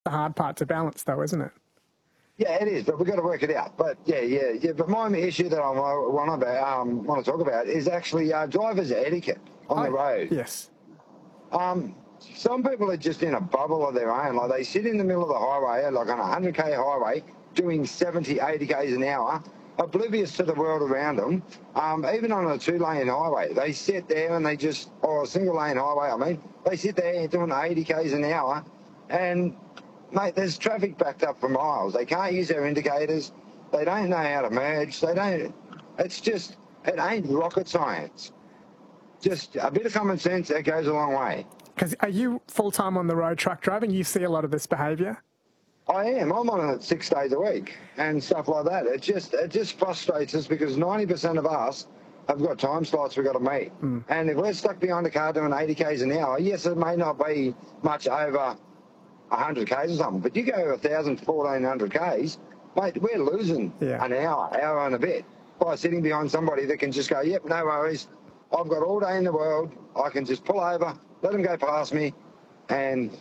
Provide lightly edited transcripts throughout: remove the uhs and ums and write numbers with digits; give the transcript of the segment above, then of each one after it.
the hard part to balance, though, isn't it? Yeah, it is, but we've got to work it out. But yeah. But my issue that I want to talk about is actually drivers' etiquette on the road. Yes. Some people are just in a bubble of their own. Like they sit in the middle of the highway, like on a 100k highway, doing 70, 80 k's an hour, oblivious to the world around them. Even on a 2-lane highway, they sit there and or a single-lane highway, they sit there doing 80 k's an hour, and mate, there's traffic backed up for miles. They can't use their indicators. They don't know how to merge. It ain't rocket science. Just a bit of common sense, that goes a long way. Because are you full-time on the road truck driving? You see a lot of this behaviour? I am. I'm on it 6 days a week and stuff like that. It just frustrates us because 90% of us have got time slots we've got to meet. And if we're stuck behind a car doing 80 k's an hour, yes, it may not be much over 100 k's or something, but you go 1,000, 1,400 k's, mate, we're losing an hour and a bit by sitting behind somebody that can just go, yep, no worries. I've got all day in the world. I can just pull over, let them go past me, and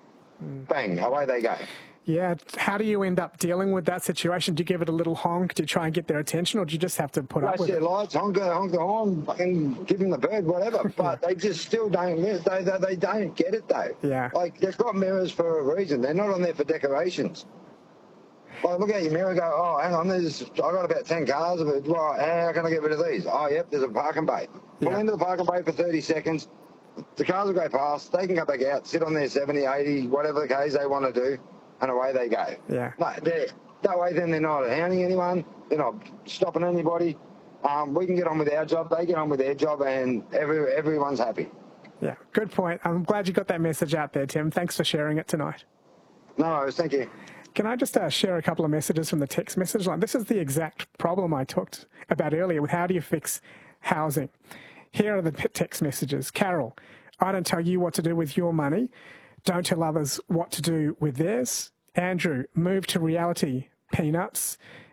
bang, away they go. Yeah. How do you end up dealing with that situation? Do you give it a little honk to try and get their attention, or do you just have to put up with it? Lights, honk the horn, fucking give them the bird, whatever. But they just still don't live. They don't get it, though. Yeah. Like, they've got mirrors for a reason. They're not on there for decorations. Like, look at your mirror and go, oh, hang on, I got about 10 cars. Right, how can I get rid of these? Oh, yep, there's a parking bay. Pull into the parking bay for 30 seconds. The cars will go past. They can go back out, sit on their 70, 80, whatever the case they want to do, and away they go. Yeah. That way then they're not hounding anyone. They're not stopping anybody. We can get on with our job. They get on with their job, and everyone's happy. Yeah, good point. I'm glad you got that message out there, Tim. Thanks for sharing it tonight. No worries. Thank you. Can I just share a couple of messages from the text message line? This is the exact problem I talked about earlier with how do you fix housing. Here are the text messages. Carol, I don't tell you what to do with your money. Don't tell others what to do with theirs. Andrew, move to reality, peanuts.